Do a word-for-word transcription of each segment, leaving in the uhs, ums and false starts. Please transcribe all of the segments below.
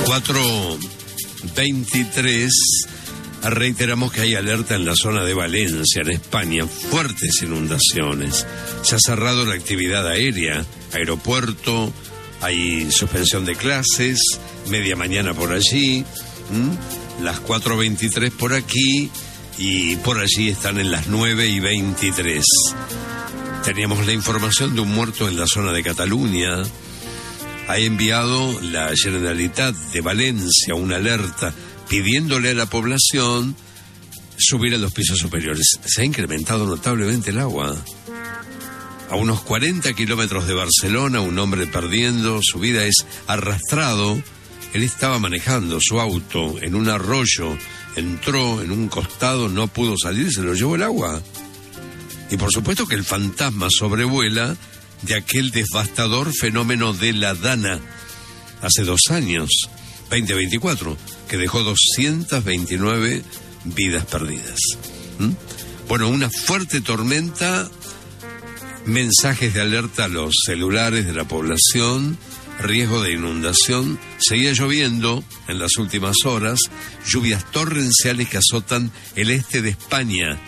cuatro veintitrés. Reiteramos que hay alerta en la zona de Valencia, en España, fuertes inundaciones. Se ha cerrado la actividad aérea, aeropuerto, hay suspensión de clases, media mañana por allí, ¿m? las cuatro veintitrés por aquí y por allí están en las nueve y veintitrés. Teníamos la información de un muerto en la zona de Cataluña. Ha enviado la Generalitat de Valencia una alerta pidiéndole a la población subir a los pisos superiores. Se ha incrementado notablemente el agua. A unos cuarenta kilómetros de Barcelona, un hombre perdiendo su vida es arrastrado. Él estaba manejando su auto en un arroyo, entró en un costado, no pudo salir, se lo llevó el agua. Y por supuesto que el fantasma sobrevuela de aquel devastador fenómeno de la Dana hace dos años, veinte veinticuatro, que dejó doscientas veintinueve vidas perdidas. ¿Mm? Bueno, una fuerte tormenta, mensajes de alerta a los celulares de la población, riesgo de inundación. Seguía lloviendo en las últimas horas, lluvias torrenciales que azotan el este de España,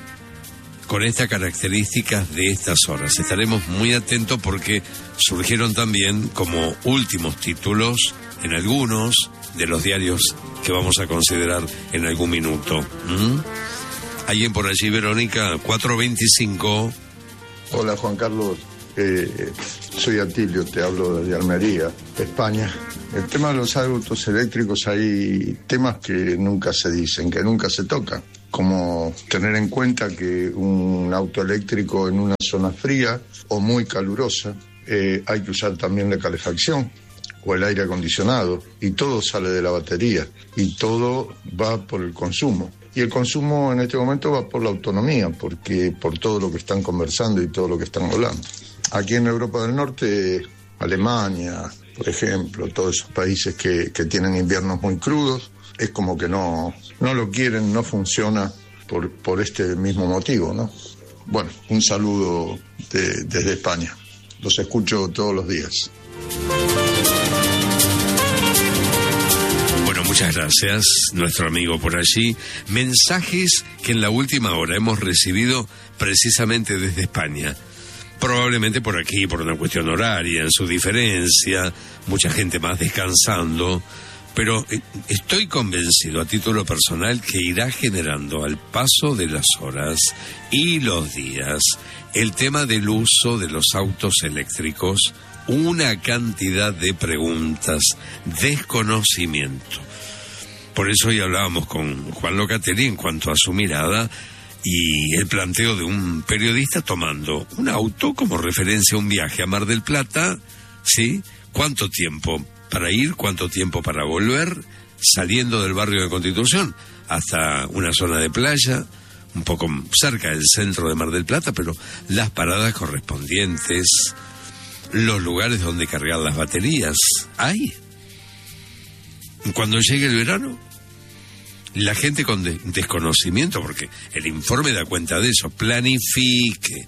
con estas características de estas horas. Estaremos muy atentos porque surgieron también como últimos títulos en algunos de los diarios que vamos a considerar en algún minuto. ¿Mm? ¿Alguien por allí, Verónica? cuatro veinticinco. Hola, Juan Carlos. Eh, soy Atilio, te hablo desde Almería, España. El tema de los autos eléctricos, hay temas que nunca se dicen, que nunca se tocan, como tener en cuenta que un auto eléctrico en una zona fría o muy calurosa, eh, hay que usar también la calefacción o el aire acondicionado, y todo sale de la batería, y todo va por el consumo. Y el consumo en este momento va por la autonomía, porque por todo lo que están conversando y todo lo que están hablando. Aquí en Europa del Norte, Alemania, por ejemplo, todos esos países que, que tienen inviernos muy crudos, es como que no, no lo quieren, no funciona por, por este mismo motivo, ¿no? Bueno, un saludo de, desde España. Los escucho todos los días. Muchas gracias, nuestro amigo por allí. Mensajes que en la última hora hemos recibido precisamente desde España. Probablemente por aquí, por una cuestión horaria, en su diferencia, mucha gente más descansando. Pero estoy convencido a título personal que irá generando al paso de las horas y los días el tema del uso de los autos eléctricos, una cantidad de preguntas, desconocimiento. Por eso hoy hablábamos con Juan Locatelli en cuanto a su mirada y el planteo de un periodista tomando un auto como referencia a un viaje a Mar del Plata, ¿sí? ¿Cuánto tiempo para ir? ¿Cuánto tiempo para volver? Saliendo del barrio de Constitución hasta una zona de playa, un poco cerca del centro de Mar del Plata, pero las paradas correspondientes, los lugares donde cargar las baterías, hay. Cuando llegue el verano, la gente con de- desconocimiento, porque el informe da cuenta de eso, planifique,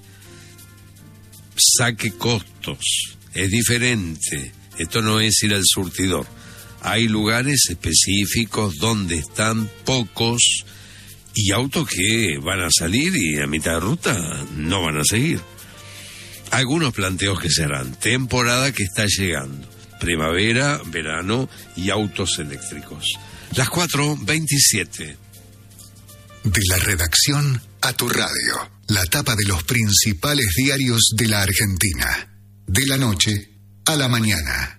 saque costos, es diferente. Esto no es ir al surtidor. Hay lugares específicos donde están pocos y autos que van a salir y a mitad de ruta no van a seguir. Algunos planteos que se harán, temporada que está llegando, primavera, verano y autos eléctricos. Las cuatro veintisiete. De la redacción a tu radio, la tapa de los principales diarios de la Argentina. De la noche a la mañana.